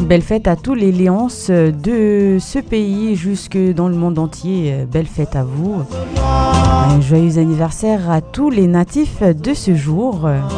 Belle fête à tous les Léonces de ce pays jusque dans le monde entier. Belle fête à vous. Un joyeux anniversaire à tous les natifs de ce jour.